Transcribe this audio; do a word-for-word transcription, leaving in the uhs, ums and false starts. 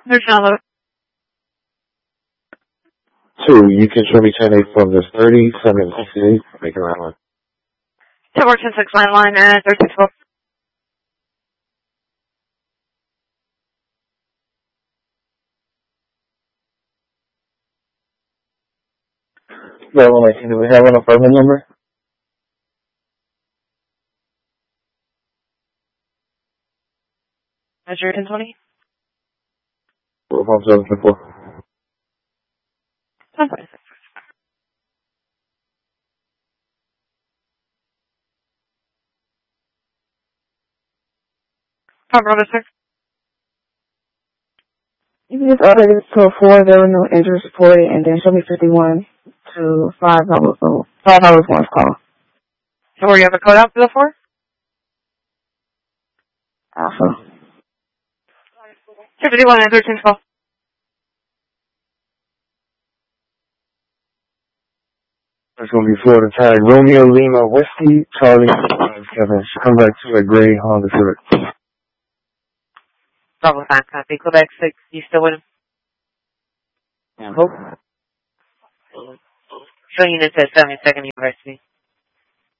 There's another. Two, you can show me ten eight from this thirty, seven sixty-eight, make it right line. ten four ten six line line at thirteen twelve. Well, do we have an apartment number? Measure ten twenty. What pump seven four? ten twenty-six. Five rotor six. You can just order this to a four, there were no injuries reported, and then show me fifty-one to five hours, so five hours once call. So were you have a code out for the four? Alpha. fifty-one at thirteen twelve. It's going to be Florida tag. Romeo Lima Whiskey, Charlie five seven. Should come back to a gray Honda Civic. Bravo five copy. Quebec six. You still with him? Yeah. Hope. So units at seventy-second University.